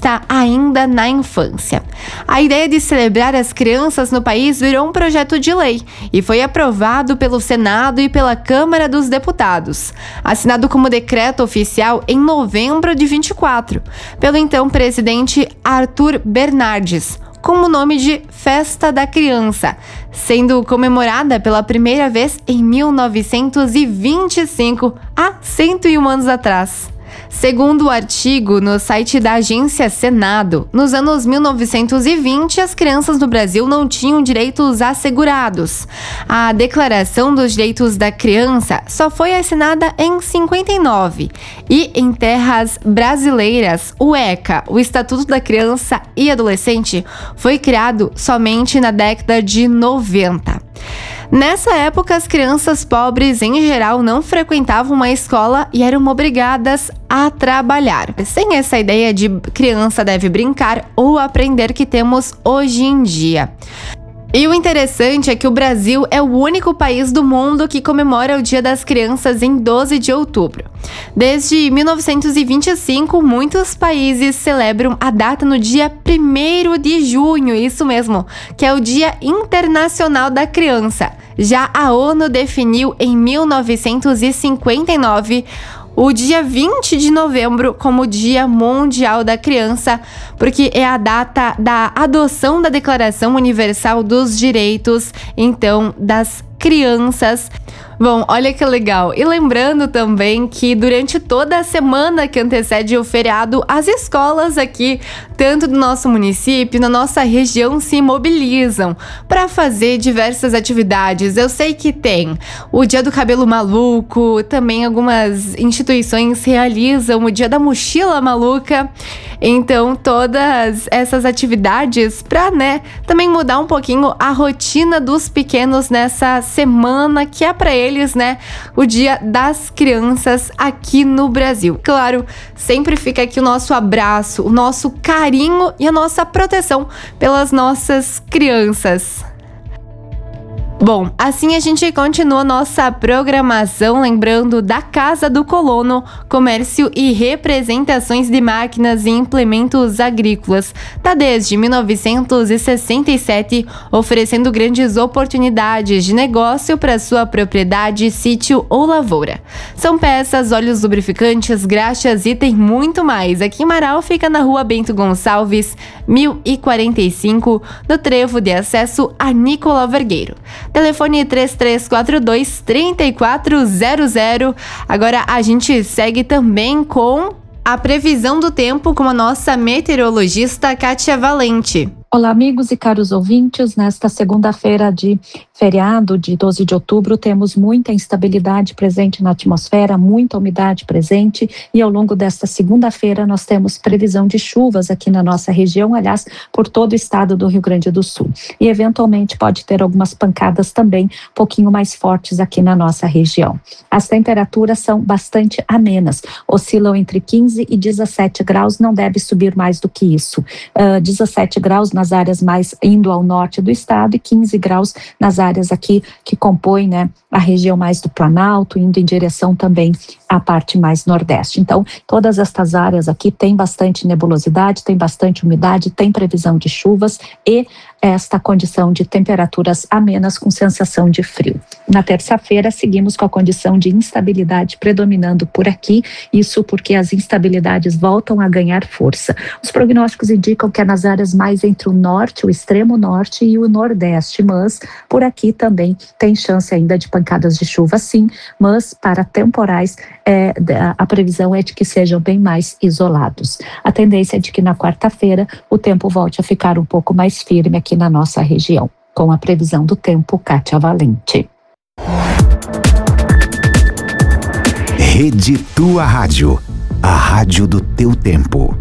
prevista ainda na infância. A ideia de celebrar as crianças no país virou um projeto de lei e foi aprovado pelo Senado e pela Câmara dos Deputados, assinado como decreto oficial em novembro de 24, pelo então presidente Arthur Bernardes, com o nome de Festa da Criança, sendo comemorada pela primeira vez em 1925, há 101 anos atrás. Segundo o artigo no site da agência Senado, nos anos 1920, as crianças no Brasil não tinham direitos assegurados. A Declaração dos Direitos da Criança só foi assinada em 59 e, em terras brasileiras, o ECA, o Estatuto da Criança e Adolescente, foi criado somente na década de 90. Nessa época, as crianças pobres, em geral, não frequentavam uma escola e eram obrigadas a trabalhar, sem essa ideia de criança deve brincar ou aprender que temos hoje em dia. E o interessante é que o Brasil é o único país do mundo que comemora o Dia das Crianças em 12 de outubro. Desde 1925, muitos países celebram a data no dia 1º de junho, isso mesmo, que é o Dia Internacional da Criança. Já a ONU definiu em 1959 o dia 20 de novembro como Dia Mundial da Criança, porque é a data da adoção da Declaração Universal dos Direitos, então, das crianças. Bom, olha que legal. E lembrando também que durante toda a semana que antecede o feriado, as escolas aqui, tanto do nosso município, na nossa região, se mobilizam para fazer diversas atividades. Eu sei que tem o Dia do Cabelo Maluco, também algumas instituições realizam o Dia da Mochila Maluca. Então, todas essas atividades para, também mudar um pouquinho a rotina dos pequenos nessa semana que é para eles, o Dia das Crianças aqui no Brasil. Claro, sempre fica aqui o nosso abraço, o nosso carinho e a nossa proteção pelas nossas crianças. Bom, assim a gente continua nossa programação, lembrando da Casa do Colono, comércio e representações de máquinas e implementos agrícolas. Tá desde 1967 oferecendo grandes oportunidades de negócio para sua propriedade, sítio ou lavoura. São peças, óleos lubrificantes, graxas e tem muito mais. Aqui em Marau fica na Rua Bento Gonçalves, 1045, no trevo de acesso a Nicolau Vergueiro. Telefone 3342-3400. Agora a gente segue também com a previsão do tempo com a nossa meteorologista Kátia Valente. Olá, amigos e caros ouvintes. Nesta segunda-feira de feriado de 12 de outubro, temos muita instabilidade presente na atmosfera, muita umidade presente e ao longo desta segunda-feira nós temos previsão de chuvas aqui na nossa região, aliás, por todo o estado do Rio Grande do Sul. E eventualmente pode ter algumas pancadas também um pouquinho mais fortes aqui na nossa região. As temperaturas são bastante amenas, oscilam entre 15 e 17 graus, não deve subir mais do que isso. 17 graus nas áreas mais indo ao norte do estado e 15 graus nas áreas aqui que compõem, a região mais do Planalto, indo em direção também à parte mais nordeste. Então, todas estas áreas aqui têm bastante nebulosidade, tem bastante umidade, tem previsão de chuvas e esta condição de temperaturas amenas com sensação de frio. Na terça-feira, seguimos com a condição de instabilidade predominando por aqui, isso porque as instabilidades voltam a ganhar força. Os prognósticos indicam que é nas áreas mais entre o norte, o extremo norte e o nordeste, mas por aqui também tem chance ainda de pancadas de chuva sim, mas para temporais a previsão é de que sejam bem mais isolados. A tendência é de que na quarta-feira o tempo volte a ficar um pouco mais firme aqui na nossa região. Com a previsão do tempo, Kátia Valente. Rede Tua Rádio, a rádio do teu tempo.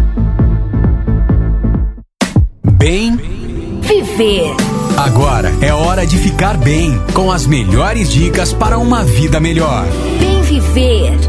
Bem viver. Agora é hora de ficar bem, com as melhores dicas para uma vida melhor. Bem viver.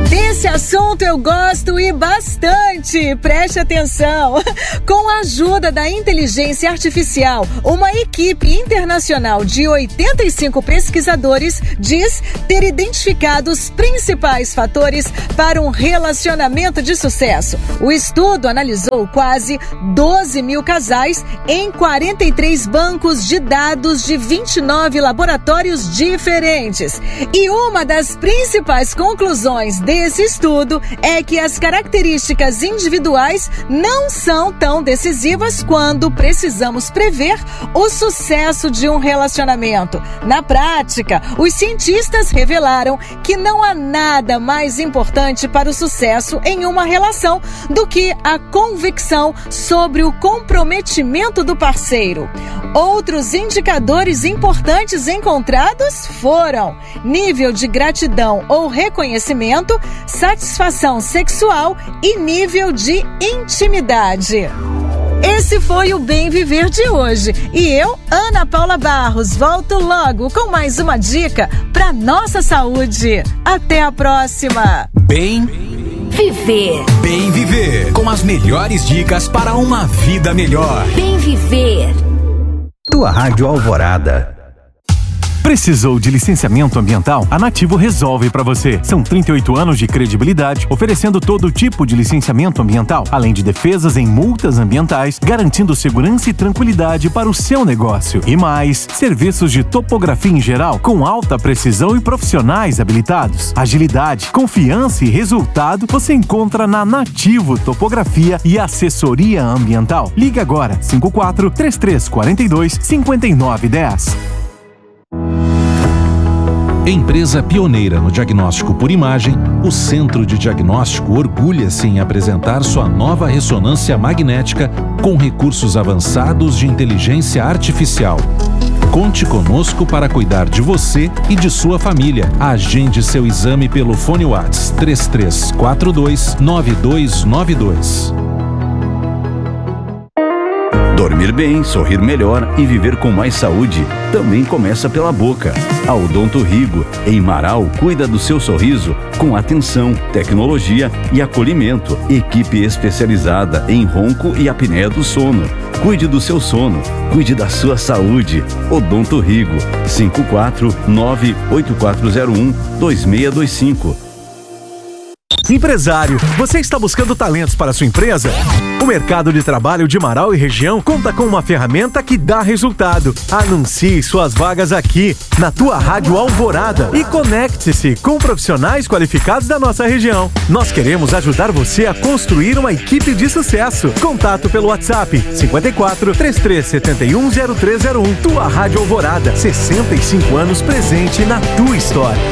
Desse assunto eu gosto e bastante. Preste atenção. Com a ajuda da inteligência artificial, uma equipe internacional de 85 pesquisadores diz ter identificado os principais fatores para um relacionamento de sucesso. O estudo analisou quase 12 mil casais em 43 bancos de dados de 29 laboratórios diferentes. E uma das principais conclusões desse estudo é que as características individuais não são tão decisivas quando precisamos prever o sucesso de um relacionamento. Na prática, os cientistas revelaram que não há nada mais importante para o sucesso em uma relação do que a convicção sobre o comprometimento do parceiro. Outros indicadores importantes encontrados foram nível de gratidão ou reconhecimento, satisfação sexual e nível de intimidade. Esse foi o Bem Viver de hoje. E eu, Ana Paula Barros, volto logo com mais uma dica para nossa saúde. Até a próxima. Bem Viver. Bem Viver, com as melhores dicas para uma vida melhor. Bem Viver. Tua Rádio Alvorada. Precisou de licenciamento ambiental? A Nativo resolve para você. São 38 anos de credibilidade, oferecendo todo tipo de licenciamento ambiental, além de defesas em multas ambientais, garantindo segurança e tranquilidade para o seu negócio. E mais, serviços de topografia em geral, com alta precisão e profissionais habilitados. Agilidade, confiança e resultado você encontra na Nativo Topografia e Assessoria Ambiental. Ligue agora, 54-3342-5910. Empresa pioneira no diagnóstico por imagem, o Centro de Diagnóstico orgulha-se em apresentar sua nova ressonância magnética com recursos avançados de inteligência artificial. Conte conosco para cuidar de você e de sua família. Agende seu exame pelo fone WhatsApp 3342-9292. Dormir bem, sorrir melhor e viver com mais saúde também começa pela boca. A Odonto Rigo, em Marau, cuida do seu sorriso com atenção, tecnologia e acolhimento. Equipe especializada em ronco e apneia do sono. Cuide do seu sono, cuide da sua saúde. Odonto Rigo, 549-8401-2625. Empresário, você está buscando talentos para sua empresa? O mercado de trabalho de Marau e região conta com uma ferramenta que dá resultado. Anuncie suas vagas aqui, na tua Rádio Alvorada, e conecte-se com profissionais qualificados da nossa região. Nós queremos ajudar você a construir uma equipe de sucesso. Contato pelo WhatsApp 54-3371-0301. Tua Rádio Alvorada, 65 anos presente na tua história.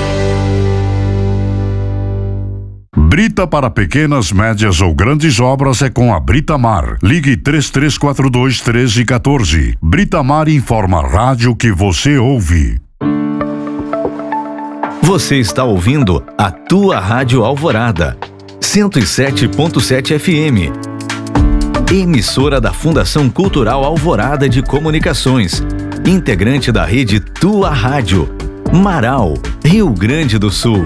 Brita para pequenas, médias ou grandes obras é com a Britamar. Ligue 3342-1314. Britamar informa a rádio que você ouve. Você está ouvindo a tua Rádio Alvorada, 107.7 FM. Emissora da Fundação Cultural Alvorada de Comunicações. Integrante da rede Tua Rádio. Marau, Rio Grande do Sul.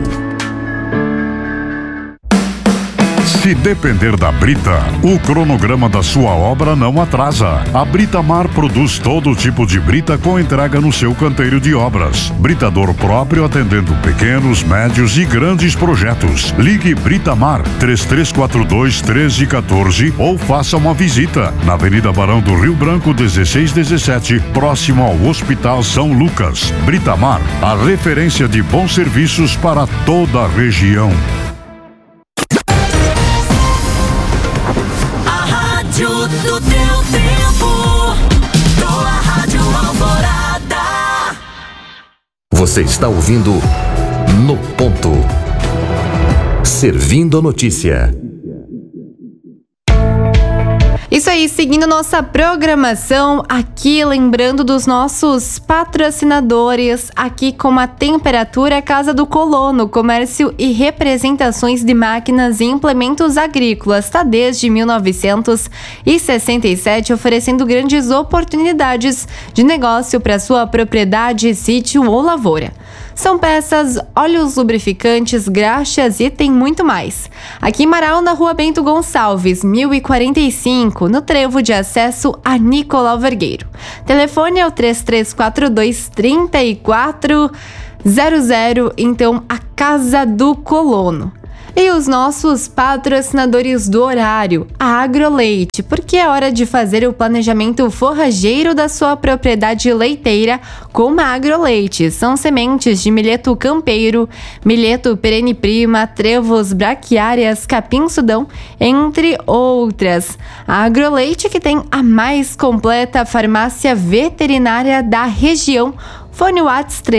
Se depender da Brita, o cronograma da sua obra não atrasa. A Britamar produz todo tipo de brita com entrega no seu canteiro de obras. Britador próprio atendendo pequenos, médios e grandes projetos. Ligue Britamar 3342-1314 ou faça uma visita na Avenida Barão do Rio Branco 1617, próximo ao Hospital São Lucas. Britamar, a referência de bons serviços para toda a região. Do teu tempo, tua Rádio Alvorada. Você está ouvindo No Ponto. Servindo a notícia. Isso aí, seguindo nossa programação aqui, lembrando dos nossos patrocinadores, aqui com a Temperatura Casa do Colono, comércio e representações de máquinas e implementos agrícolas, está desde 1967 oferecendo grandes oportunidades de negócio para sua propriedade, sítio ou lavoura. São peças, óleos lubrificantes, graxas e tem muito mais. Aqui em Marau, na Rua Bento Gonçalves, 1045, no trevo de acesso a Nicolau Vergueiro. Telefone é o 3342-3400, então a Casa do Colono. E os nossos patrocinadores do horário, a Agroleite, porque é hora de fazer o planejamento forrageiro da sua propriedade leiteira com a Agroleite. São sementes de milheto campeiro, milheto perene prima, trevos braquiárias, capim-sudão, entre outras. A Agroleite, que tem a mais completa farmácia veterinária da região. Fone WhatsApp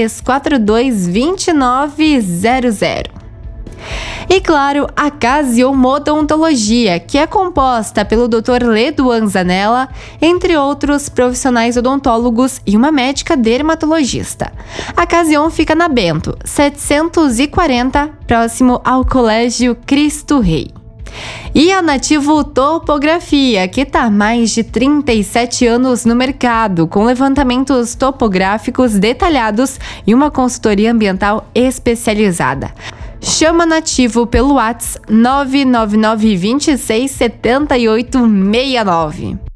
3342-2900. E claro, a Casium Odontologia, que é composta pelo Dr. Leduan Zanella, entre outros profissionais odontólogos e uma médica dermatologista. A Casium fica na Bento, 740, próximo ao Colégio Cristo Rei. E a Nativo Topografia, que está há mais de 37 anos no mercado, com levantamentos topográficos detalhados e uma consultoria ambiental especializada. Chama Nativo pelo WhatsApp 999 26 78 69.